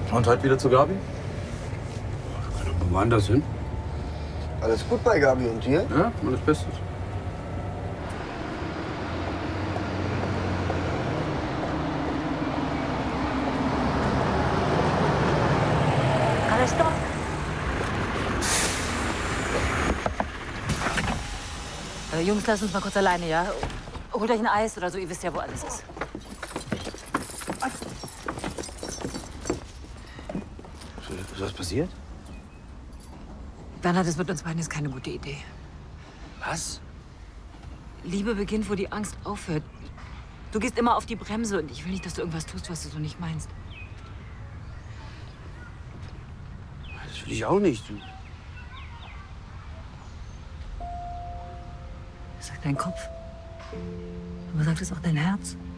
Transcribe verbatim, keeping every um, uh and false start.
Und heute wieder zu Gabi? Wir können doch woanders hin. Alles gut bei Gabi und dir? Ja, alles Bestes. Alles doch. Äh, Jungs, lasst uns mal kurz alleine, ja? Holt euch ein Eis oder so, ihr wisst ja, wo alles ist. Ist was passiert? Bernhard, das mit uns beiden ist keine gute Idee. Was? Liebe beginnt, wo die Angst aufhört. Du gehst immer auf die Bremse und ich will nicht, dass du irgendwas tust, was du so nicht meinst. Das will ich auch nicht. Das sagt dein Kopf. Aber sagt es auch dein Herz?